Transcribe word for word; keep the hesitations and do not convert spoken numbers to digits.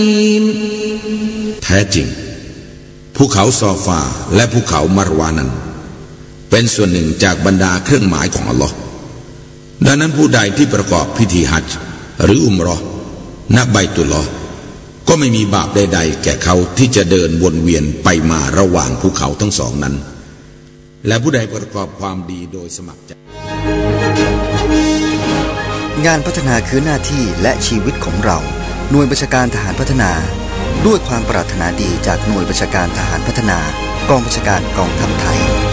แท้จริงภูเขาซอฟาและภูเขามารวานั้นเป็นส่วนหนึ่งจากบรรดาเครื่องหมายของอัลลอฮ์ดังนั้นผู้ใดที่ประกอบพิธีฮัจญ์หรืออุมเราะห์ณบัยตุลลอฮ์ก็ไม่มีบาปใดๆแก่เขาที่จะเดินวนเวียนไปมาระหว่างภูเขาทั้งสองนั้นและผู้ใดประกอบความดีโดยสมัครใจงานพัฒนาคือหน้าที่และชีวิตของเราหน่วยบัญชาการทหารพัฒนาด้วยความปรารถนาดีจากหน่วยบัญชาการทหารพัฒนากองบัญชาการกองทัพไทย